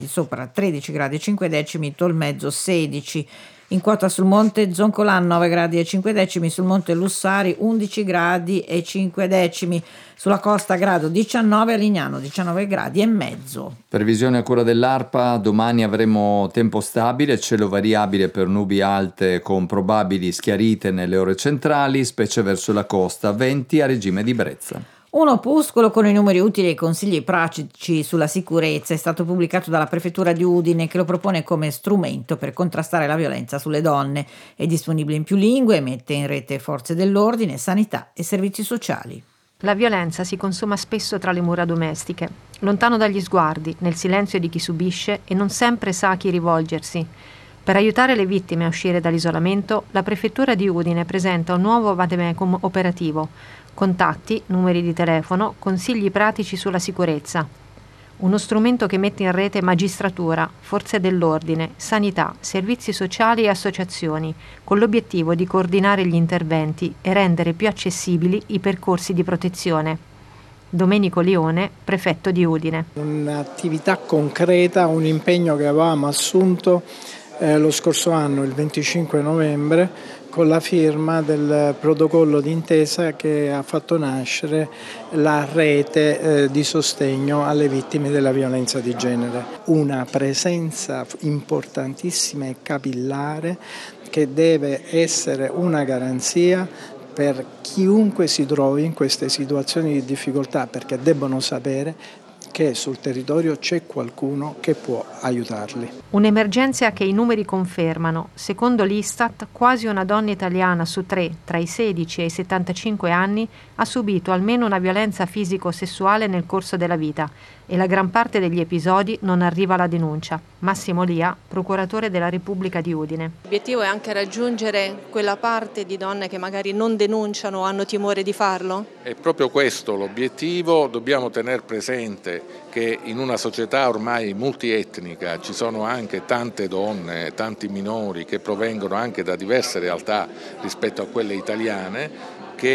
sopra 13 gradi e 5 decimi, Tolmezzo 16. In quota sul monte Zoncolan 9 gradi e 5 decimi, sul monte Lussari 11 gradi e 5 decimi, sulla costa grado 19, a Lignano 19 gradi e mezzo. Previsione a cura dell'ARPA: domani avremo tempo stabile, cielo variabile per nubi alte con probabili schiarite nelle ore centrali, specie verso la costa, venti a regime di brezza. Un opuscolo con i numeri utili e i consigli pratici sulla sicurezza è stato pubblicato dalla prefettura di Udine, che lo propone come strumento per contrastare la violenza sulle donne. È disponibile in più lingue e mette in rete forze dell'ordine, sanità e servizi sociali. La violenza si consuma spesso tra le mura domestiche, lontano dagli sguardi, nel silenzio di chi subisce e non sempre sa a chi rivolgersi. Per aiutare le vittime a uscire dall'isolamento, la prefettura di Udine presenta un nuovo vademecum operativo: contatti, numeri di telefono, consigli pratici sulla sicurezza. Uno strumento che mette in rete magistratura, forze dell'ordine, sanità, servizi sociali e associazioni, con l'obiettivo di coordinare gli interventi e rendere più accessibili i percorsi di protezione. Domenico Lione, prefetto di Udine. Un'attività concreta, un impegno che avevamo assunto lo scorso anno, il 25 novembre, con la firma del protocollo d'intesa che ha fatto nascere la rete di sostegno alle vittime della violenza di genere. Una presenza importantissima e capillare che deve essere una garanzia per chiunque si trovi in queste situazioni di difficoltà, perché debbono sapere che sul territorio c'è qualcuno che può aiutarli. Un'emergenza che i numeri confermano. Secondo l'Istat, quasi una donna italiana su 3 tra i 16 e i 75 anni ha subito almeno una violenza fisico-sessuale nel corso della vita, e la gran parte degli episodi non arriva alla denuncia. Massimo Lia, procuratore della Repubblica di Udine. L'obiettivo è anche raggiungere quella parte di donne che magari non denunciano o hanno timore di farlo? È proprio questo l'obiettivo. Dobbiamo tenere presente che in una società ormai multietnica ci sono anche tante donne, tanti minori che provengono anche da diverse realtà rispetto a quelle italiane,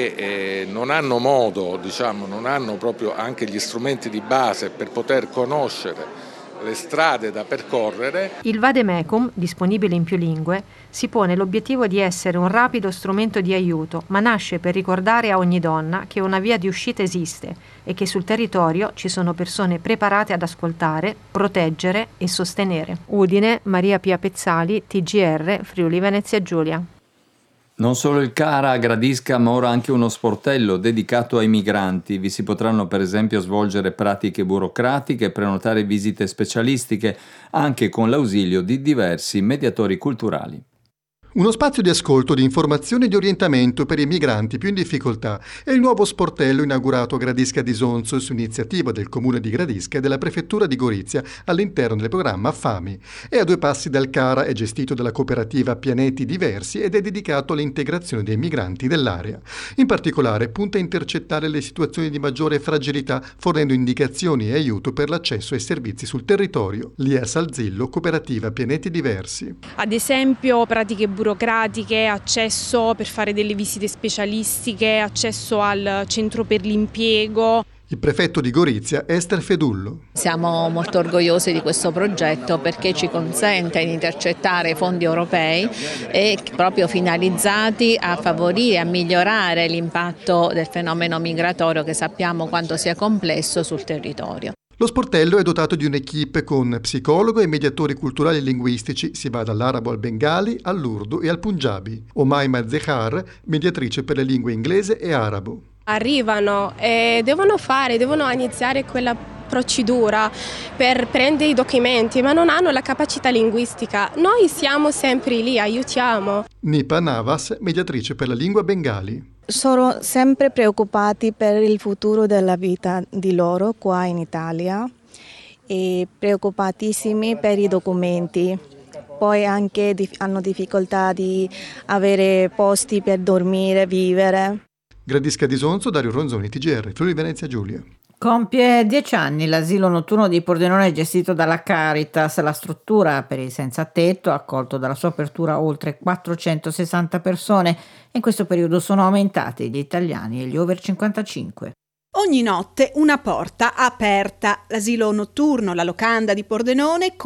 che non hanno modo, non hanno proprio anche gli strumenti di base per poter conoscere le strade da percorrere. Il vademecum, disponibile in più lingue, si pone l'obiettivo di essere un rapido strumento di aiuto, ma nasce per ricordare a ogni donna che una via di uscita esiste e che sul territorio ci sono persone preparate ad ascoltare, proteggere e sostenere. Udine, Maria Pia Pezzali, TGR, Friuli Venezia Giulia. Non solo il CARA gradisca, ma ora anche uno sportello dedicato ai migranti. Vi si potranno per esempio svolgere pratiche burocratiche e prenotare visite specialistiche, anche con l'ausilio di diversi mediatori culturali. Uno spazio di ascolto, di informazione e di orientamento per i migranti più in difficoltà è il nuovo sportello inaugurato a Gradisca di Sonzo su iniziativa del Comune di Gradisca e della Prefettura di Gorizia all'interno del programma FAMI. È a 2 passi dal CARA, è gestito dalla cooperativa Pianeti Diversi ed è dedicato all'integrazione dei migranti dell'area. In particolare punta a intercettare le situazioni di maggiore fragilità, fornendo indicazioni e aiuto per l'accesso ai servizi sul territorio. Lia Salzillo, cooperativa Pianeti Diversi. Ad esempio pratiche burocratiche, accesso per fare delle visite specialistiche, accesso al centro per l'impiego. Il prefetto di Gorizia, Ester Fedullo. Siamo molto orgogliosi di questo progetto perché ci consente di intercettare fondi europei e proprio finalizzati a favorire, a migliorare l'impatto del fenomeno migratorio che sappiamo quanto sia complesso sul territorio. Lo sportello è dotato di un'equipe con psicologo e mediatori culturali e linguistici, si va dall'arabo al bengali, all'urdu e al punjabi. Omaima Zehar, mediatrice per le lingue inglese e arabo. Arrivano e devono iniziare quella procedura per prendere i documenti, ma non hanno la capacità linguistica. Noi siamo sempre lì, aiutiamo. Nipa Navas, mediatrice per la lingua bengali. Sono sempre preoccupati per il futuro della vita di loro qua in Italia e preoccupatissimi per i documenti. Poi anche hanno difficoltà di avere posti per dormire, vivere. Gradisca di Sonzo, Dario Ronzoni, TGR, Friuli Venezia Giulia. Compie 10 anni l'asilo notturno di Pordenone gestito dalla Caritas. La struttura per i senza tetto ha accolto dalla sua apertura oltre 460 persone e in questo periodo sono aumentati gli italiani e gli over 55. Ogni notte una porta aperta. L'asilo notturno La Locanda di Pordenone